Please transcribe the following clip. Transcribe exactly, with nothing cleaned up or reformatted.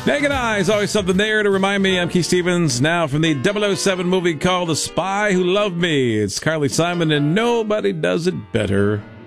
Naked Eyes, always something there to remind me. I'm Keith Stevens, now from the double oh seven movie called The Spy Who Loved Me. It's Carly Simon, and nobody does it better.